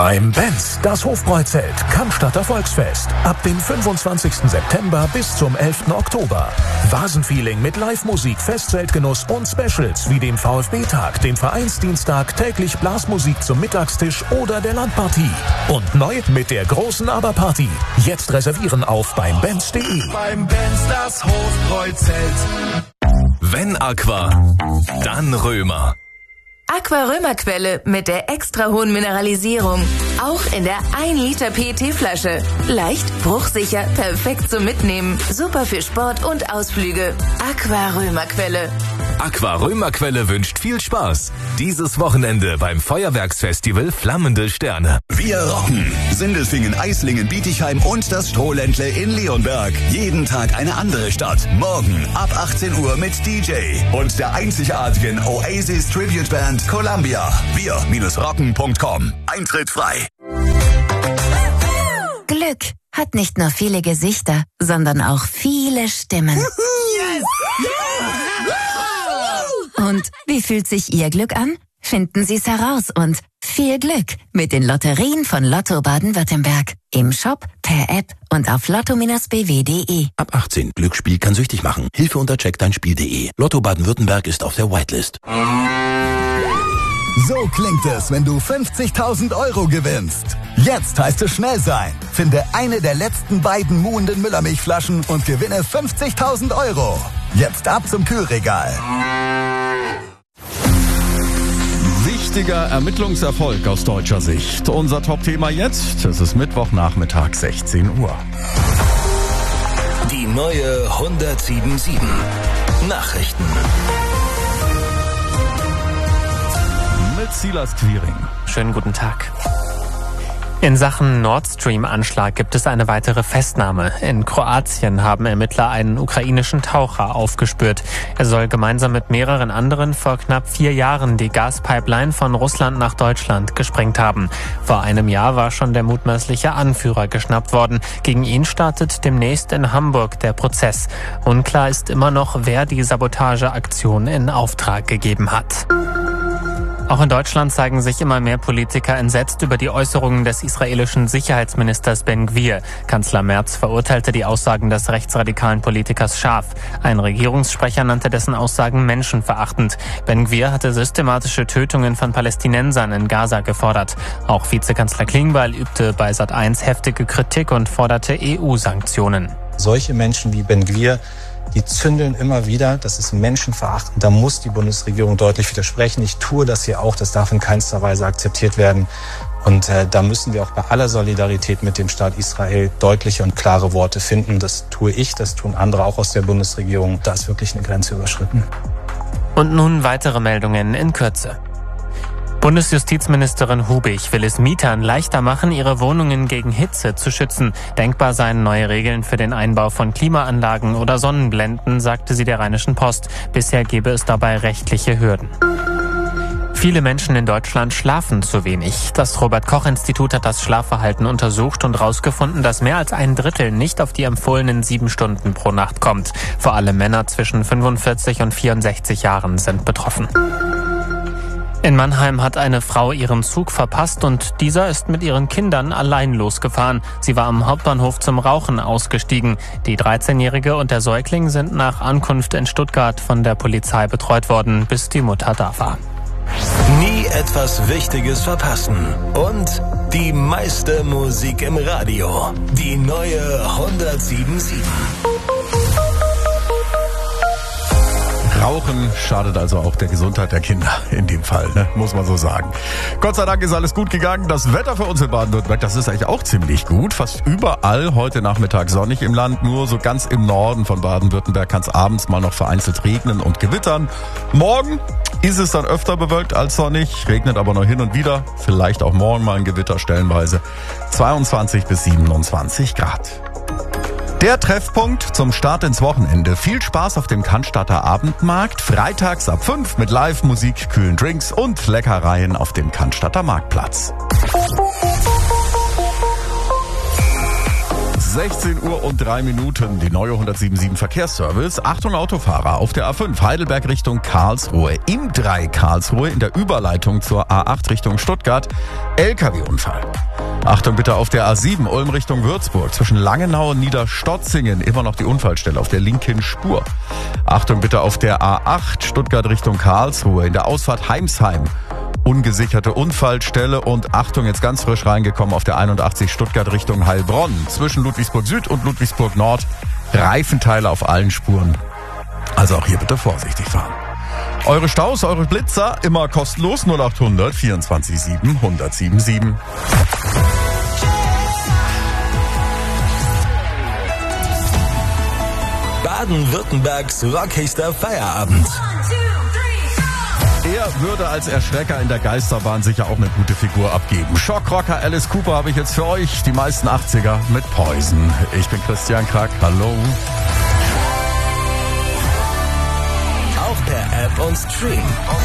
Beim Benz, das Hofbräuzelt, Cannstatter Volksfest. Ab dem 25. September bis zum 11. Oktober. Vasenfeeling mit Live-Musik, Festzeltgenuss und Specials wie dem VfB-Tag, dem Vereinsdienstag, täglich Blasmusik zum Mittagstisch oder der Landpartie. Und neu mit der großen Aber-Party. Jetzt reservieren auf beim Benz.de. Beim Benz, das Hofbräuzelt. Wenn Aqua, dann Römer. Aqua Römerquelle mit der extra hohen Mineralisierung. Auch in der 1 Liter PET-Flasche. Leicht, bruchsicher, perfekt zum Mitnehmen. Super für Sport und Ausflüge. Aqua Römerquelle. Aqua Römerquelle wünscht viel Spaß. Dieses Wochenende beim Feuerwerksfestival Flammende Sterne. Wir rocken. Sindelfingen, Eislingen, Bietigheim und das Strohländle in Leonberg. Jeden Tag eine andere Stadt. Morgen ab 18 Uhr mit DJ und der einzigartigen Oasis Tribute Band Columbia. Wir-rocken.com. Eintritt frei. Glück hat nicht nur viele Gesichter, sondern auch viele Stimmen. Yes! Und wie fühlt sich Ihr Glück an? Finden Sie es heraus und viel Glück mit den Lotterien von Lotto Baden-Württemberg. Im Shop, per App und auf lotto-bw.de. Ab 18. Glücksspiel kann süchtig machen. Hilfe unter checkdeinspiel.de. Lotto Baden-Württemberg ist auf der Whitelist. So klingt es, wenn du 50.000 Euro gewinnst. Jetzt heißt es schnell sein. Finde eine der letzten beiden muhenden Müllermilchflaschen und gewinne 50.000 Euro. Jetzt ab zum Kühlregal. Wichtiger Ermittlungserfolg aus deutscher Sicht. Unser Top-Thema jetzt, es ist Mittwochnachmittag, 16 Uhr. Die neue 107.7 Nachrichten. Mit Silas Quiring. Schönen guten Tag. In Sachen Nord Stream-Anschlag gibt es eine weitere Festnahme. In Kroatien haben Ermittler einen ukrainischen Taucher aufgespürt. Er soll gemeinsam mit mehreren anderen vor knapp 4 Jahren die Gaspipeline von Russland nach Deutschland gesprengt haben. Vor einem Jahr war schon der mutmaßliche Anführer geschnappt worden. Gegen ihn startet demnächst in Hamburg der Prozess. Unklar ist immer noch, wer die Sabotageaktion in Auftrag gegeben hat. Auch in Deutschland zeigen sich immer mehr Politiker entsetzt über die Äußerungen des israelischen Sicherheitsministers Ben Gvir. Kanzler Merz verurteilte die Aussagen des rechtsradikalen Politikers scharf. Ein Regierungssprecher nannte dessen Aussagen menschenverachtend. Ben Gvir hatte systematische Tötungen von Palästinensern in Gaza gefordert. Auch Vizekanzler Klingbeil übte bei Sat.1 heftige Kritik und forderte EU-Sanktionen. Solche Menschen wie Ben Gvir, die zündeln immer wieder, das ist menschenverachtend, da muss die Bundesregierung deutlich widersprechen. Ich tue das hier auch, das darf in keinster Weise akzeptiert werden. Und da müssen wir auch bei aller Solidarität mit dem Staat Israel deutliche und klare Worte finden. Das tue ich, das tun andere auch aus der Bundesregierung. Da ist wirklich eine Grenze überschritten. Und nun weitere Meldungen in Kürze. Bundesjustizministerin Hubig will es Mietern leichter machen, ihre Wohnungen gegen Hitze zu schützen. Denkbar seien neue Regeln für den Einbau von Klimaanlagen oder Sonnenblenden, sagte sie der Rheinischen Post. Bisher gebe es dabei rechtliche Hürden. Viele Menschen in Deutschland schlafen zu wenig. Das Robert-Koch-Institut hat das Schlafverhalten untersucht und herausgefunden, dass mehr als 1/3 nicht auf die empfohlenen 7 Stunden pro Nacht kommt. Vor allem Männer zwischen 45 und 64 Jahren sind betroffen. In Mannheim hat eine Frau ihren Zug verpasst und dieser ist mit ihren Kindern allein losgefahren. Sie war am Hauptbahnhof zum Rauchen ausgestiegen. Die 13-Jährige und der Säugling sind nach Ankunft in Stuttgart von der Polizei betreut worden, bis die Mutter da war. Nie etwas Wichtiges verpassen. Und die meiste Musik im Radio. Die neue 107.7. Rauchen schadet also auch der Gesundheit der Kinder in dem Fall, ne? Muss man so sagen. Gott sei Dank ist alles gut gegangen. Das Wetter für uns in Baden-Württemberg, das ist eigentlich auch ziemlich gut. Fast überall heute Nachmittag sonnig im Land. Nur so ganz im Norden von Baden-Württemberg kann es abends mal noch vereinzelt regnen und gewittern. Morgen ist es dann öfter bewölkt als sonnig, regnet aber noch hin und wieder. Vielleicht auch morgen mal ein Gewitter stellenweise. 22 bis 27 Grad. Der Treffpunkt zum Start ins Wochenende. Viel Spaß auf dem Cannstatter Abendmarkt. Freitags ab 5 mit Live-Musik, kühlen Drinks und Leckereien auf dem Cannstatter Marktplatz. 16 Uhr und 3 Minuten. Die neue 177 Verkehrsservice. Achtung Autofahrer auf der A5 Heidelberg Richtung Karlsruhe. Im 3 Karlsruhe in der Überleitung zur A8 Richtung Stuttgart. LKW-Unfall. Achtung bitte auf der A7 Ulm Richtung Würzburg. Zwischen Langenau und Niederstotzingen immer noch die Unfallstelle auf der linken Spur. Achtung bitte auf der A8 Stuttgart Richtung Karlsruhe in der Ausfahrt Heimsheim. Ungesicherte Unfallstelle und Achtung, jetzt ganz frisch reingekommen auf der 81 Stuttgart Richtung Heilbronn. Zwischen Ludwigsburg Süd und Ludwigsburg Nord. Reifenteile auf allen Spuren. Also auch hier bitte vorsichtig fahren. Eure Staus, eure Blitzer, immer kostenlos 0800 24 7 1077. Baden-Württembergs rockigster Feierabend. Er würde als Erschrecker in der Geisterbahn sicher auch eine gute Figur abgeben. Schockrocker Alice Cooper habe ich jetzt für euch. Die meisten 80er mit Poison. Ich bin Christian Krack. Hallo. Auch per App und Stream.